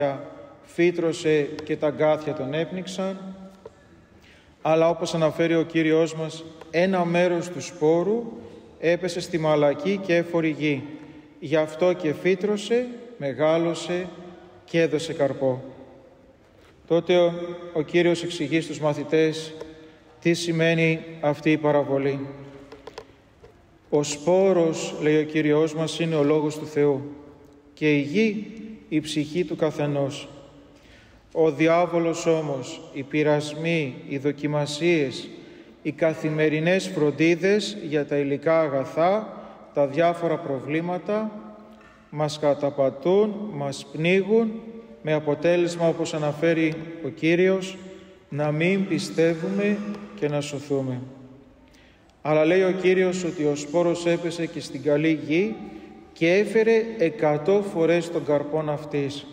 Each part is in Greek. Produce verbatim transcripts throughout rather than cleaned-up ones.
φύτρωσε και τα γκάθια τον έπνιξαν, αλλά όπως αναφέρει ο Κύριος μας, ένα μέρος του σπόρου έπεσε στη μαλακή και έφορη γη. Γι' αυτό και φύτρωσε, μεγάλωσε και έδωσε καρπό. Τότε ο, ο Κύριος εξηγεί στους μαθητές τι σημαίνει αυτή η παραβολή. Ο σπόρος, λέει ο Κύριος μας, είναι ο Λόγος του Θεού και η γη η ψυχή του καθενός. Ο διάβολος όμως, οι πειρασμοί, οι δοκιμασίες, οι καθημερινές φροντίδες για τα υλικά αγαθά, τα διάφορα προβλήματα, μας καταπατούν, μας πνίγουν, με αποτέλεσμα, όπως αναφέρει ο Κύριος, να μην πιστεύουμε και να σωθούμε. Αλλά λέει ο Κύριος ότι ο σπόρος έπεσε και στην καλή γη και έφερε εκατό φορές τον καρπόν αυτής.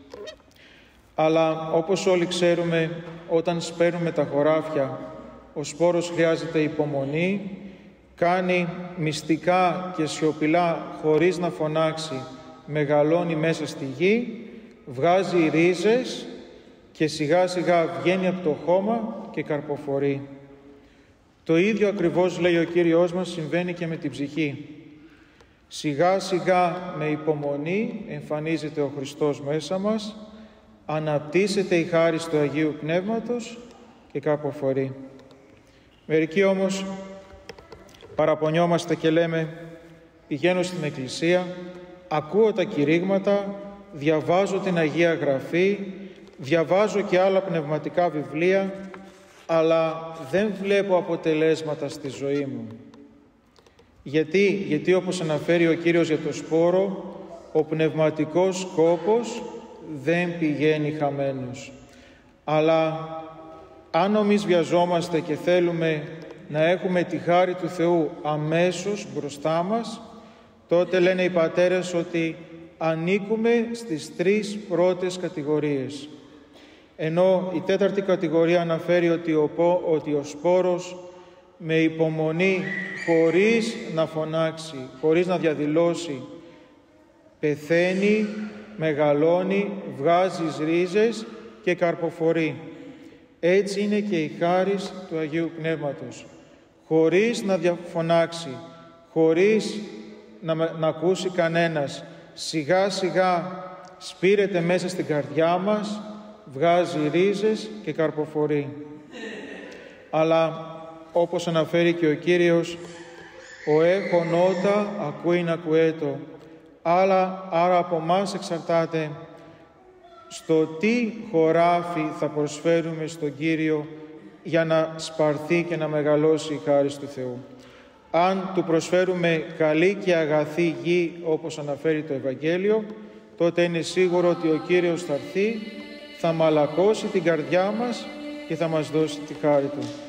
Αλλά όπως όλοι ξέρουμε, όταν σπέρνουμε τα χωράφια, ο σπόρος χρειάζεται υπομονή, κάνει μυστικά και σιωπηλά, χωρίς να φωνάξει, μεγαλώνει μέσα στη γη, βγάζει ρίζες και σιγά σιγά βγαίνει από το χώμα και καρποφορεί. Το ίδιο ακριβώς, λέει ο Κύριος μας, συμβαίνει και με την ψυχή. Σιγά σιγά με υπομονή εμφανίζεται ο Χριστός μέσα μας, αναπτύσσεται η χάρις του Αγίου Πνεύματος και καρποφορεί. Μερικοί όμως παραπονιόμαστε και λέμε, πηγαίνω στην εκκλησία, ακούω τα κηρύγματα, διαβάζω την Αγία Γραφή, διαβάζω και άλλα πνευματικά βιβλία, αλλά δεν βλέπω αποτελέσματα στη ζωή μου. Γιατί, γιατί όπως αναφέρει ο Κύριος για το σπόρο, ο πνευματικός κόπος δεν πηγαίνει χαμένος. Αλλά αν εμείς βιαζόμαστε και θέλουμε να έχουμε τη χάρη του Θεού αμέσως μπροστά μας, τότε λένε οι πατέρες ότι ανήκουμε στις τρεις πρώτες κατηγορίες. Ενώ η τέταρτη κατηγορία αναφέρει ότι ο, ότι ο σπόρος με υπομονή, χωρίς να φωνάξει, χωρίς να διαδηλώσει, πεθαίνει, μεγαλώνει, βγάζει ρίζες και καρποφορεί. Έτσι είναι και η χάρις του Αγίου Πνεύματος. Χωρίς να διαφωνάξει, χωρίς να, να ακούσει κανένας, σιγά σιγά σπείρεται μέσα στην καρδιά μας, βγάζει ρίζες και καρποφορεί. Αλλά όπως αναφέρει και ο Κύριος, ο έχων ότα ακούει να ακουέτο. Άρα, άρα από μας εξαρτάται στο τι χωράφι θα προσφέρουμε στον Κύριο για να σπαρθεί και να μεγαλώσει η χάρις του Θεού. Αν του προσφέρουμε καλή και αγαθή γη, όπως αναφέρει το Ευαγγέλιο, τότε είναι σίγουρο ότι ο Κύριος θα έρθει, θα μαλακώσει την καρδιά μας και θα μας δώσει τη χάρη Του.